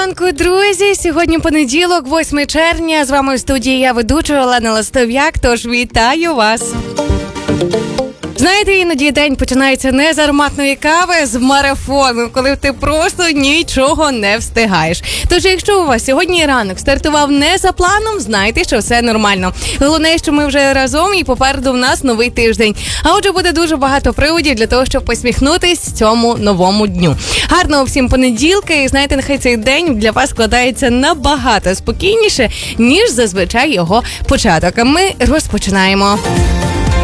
ранку, друзі! Сьогодні понеділок, 8 червня. З вами в студії я ведуча Олена Ластов'як, тож вітаю вас! Знаєте, іноді день починається не з ароматної кави, з марафону, коли ти просто нічого не встигаєш. Тож, якщо у вас сьогодні ранок стартував не за планом, знайте, що все нормально. Головне, що ми вже разом і попереду в нас новий тиждень. А отже, буде дуже багато приводів для того, щоб посміхнутись цьому новому дню. Гарного всім понеділка, і знаєте, нехай цей день для вас складається набагато спокійніше, ніж зазвичай його початок. А ми розпочинаємо.